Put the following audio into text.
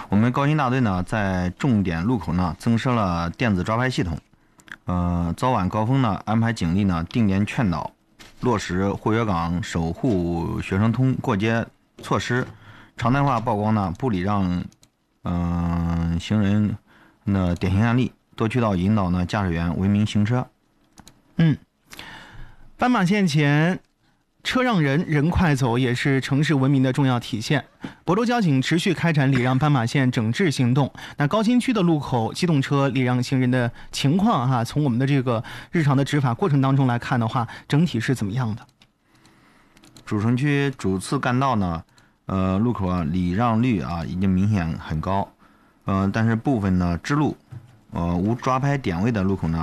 我们高新大队呢，在重点路口呢增设了电子抓拍系统，早晚高峰呢安排警力呢定点劝导，落实护学岗守护学生通过街措施，常态化曝光呢不礼让行人的典型案例，多渠道引导呢驾驶员文明行车。 斑马线前车让人，人快走也是城市文明的重要体现。亳州交警持续开展礼让斑马线整治行动。那高新区的路口机动车礼让行人的情况从我们的这个日常的执法过程当中来看的话，整体是怎么样的？ 主城区主次干道呢，路口礼让率已经明显很高，但是部分呢支路，无抓拍点位的路口呢，